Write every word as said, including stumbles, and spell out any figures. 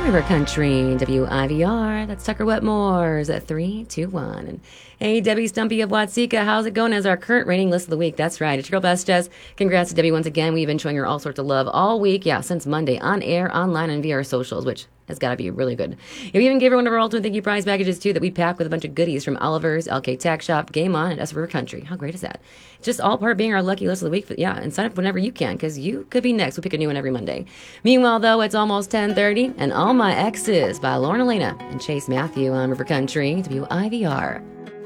River Country, W I V R. That's Tucker Wetmore's at three two one. And hey, Debbie Stumpy of Watsika, how's it going as our current rating list of the week? That's right. It's your girl Best Jess. Congrats to Debbie once again. We've been showing her all sorts of love all week. Yeah, since Monday, on air, online, and via our socials, which has got to be really good. We even gave her one of our ultimate thank you prize packages, too, that we pack with a bunch of goodies from Oliver's, L K Tack Shop, Game On, and S River Country. How great is that? Just all part of being our lucky list of the week. But yeah, and sign up whenever you can, because you could be next. We pick a new one every Monday. Meanwhile, though, it's almost ten thirty, and All My Exes by Lauren Elena and Chase Matthew on River Country, W I V R.